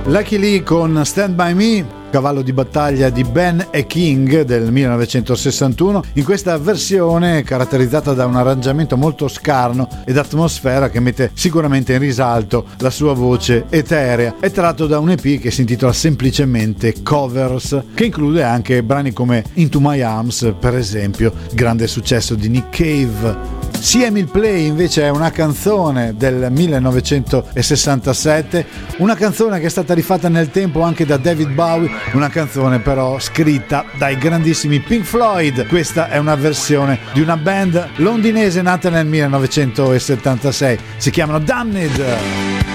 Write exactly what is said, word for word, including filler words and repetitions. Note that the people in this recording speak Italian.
Lucky Lee con Stand By Me, cavallo di battaglia di Ben e King del millenovecentosessantuno, in questa versione caratterizzata da un arrangiamento molto scarno ed atmosfera che mette sicuramente in risalto la sua voce eterea. È tratto da un E P che si intitola semplicemente Covers, che include anche brani come Into My Arms, per esempio, grande successo di Nick Cave. See Emil Play invece è una canzone del millenovecentosessantasette, una canzone che è stata rifatta nel tempo anche da David Bowie, una canzone però scritta dai grandissimi Pink Floyd. Questa è una versione di una band londinese nata nel millenovecentosettantasei, si chiamano Damned.